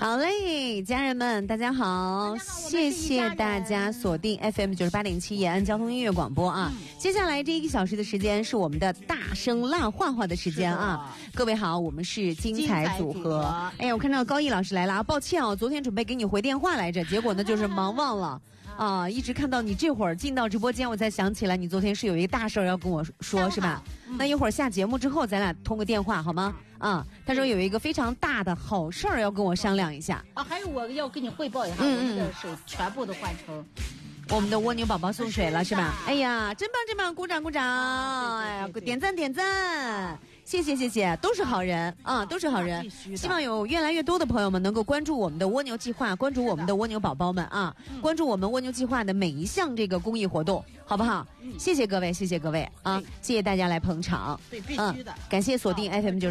好嘞，家人们，大家好，谢谢大家锁定 FM 98.7延安交通音乐广播啊。接下来这1个小时的时间是我们的大声辣话话的时间啊。各位好，我们是精彩组合。哎呀，我看到高毅老师来了啊，抱歉啊，昨天准备给你回电话来着，结果呢就是忙忘了。啊，一直看到你这会儿进到直播间，我才想起来你昨天是有一个大事要跟我说，是吧？那一会儿下节目之后，咱俩通个电话好吗？啊，他说有一个非常大的好事儿要跟我商量一下。 啊，还有我要跟你汇报一下，我们的水全部都换成。 我们的蜗牛宝宝送水了是吧？哎呀，真棒真棒，鼓掌鼓掌！哎呀，点赞点赞！谢谢谢谢，都是好人啊，都是好人。希望有越来越多的朋友们能够关注我们的蜗牛计划，关注我们的蜗牛宝宝们啊，关注我们蜗牛计划的每一项这个公益活动，好不好？谢谢各位，谢谢各位啊，谢谢大家来捧场。 对，必须的。 感谢锁定 FM 9